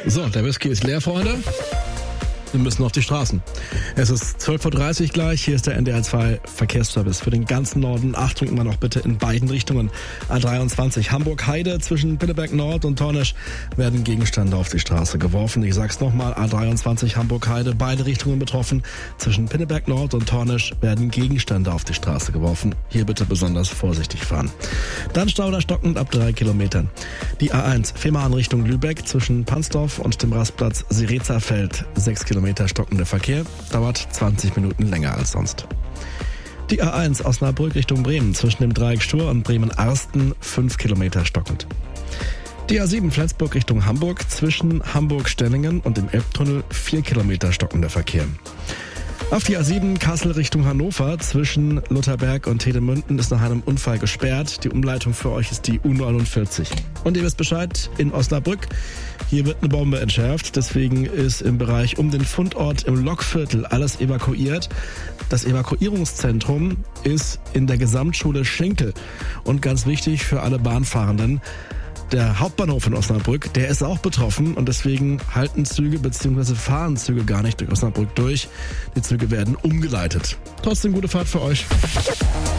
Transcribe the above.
So, der Whisky ist leer, Freunde. Wir müssen auf die Straßen. Es ist 12.30 Uhr gleich. Hier ist der NDR 2 Verkehrsservice für den ganzen Norden. Achtung immer noch bitte in beiden Richtungen. A23 Hamburg-Heide zwischen Pinneberg Nord und Tornisch werden Gegenstände auf die Straße geworfen. Ich sag's nochmal, A23 Hamburg-Heide, beide Richtungen betroffen. Zwischen Pinneberg Nord und Tornisch werden Gegenstände auf die Straße geworfen. Hier bitte besonders vorsichtig fahren. Dann Stau oder stockend ab 3 Kilometern. Die A1 Fehmarn Richtung Lübeck zwischen Pansdorf und dem Rastplatz Sirezerfeld 6 Kilometer stockender Verkehr, dauert 20 Minuten länger als sonst. Die A1 Osnabrück Richtung Bremen zwischen dem Dreieck Stur und Bremen-Arsten 5 Kilometer stockend. Die A7 Flensburg Richtung Hamburg zwischen Hamburg-Stellingen und dem Elbtunnel 4 Kilometer stockender Verkehr. Auf die A7 Kassel Richtung Hannover zwischen Lutherberg und Tedemünden ist nach einem Unfall gesperrt. Die Umleitung für euch ist die U49. Und ihr wisst Bescheid, in Osnabrück, hier wird eine Bombe entschärft. Deswegen ist im Bereich um den Fundort im Lokviertel alles evakuiert. Das Evakuierungszentrum ist in der Gesamtschule Schinkel. Und ganz wichtig für alle Bahnfahrenden, der Hauptbahnhof in Osnabrück, der ist auch betroffen und deswegen halten Züge bzw. fahren Züge gar nicht durch Osnabrück durch. Die Züge werden umgeleitet. Trotzdem gute Fahrt für euch.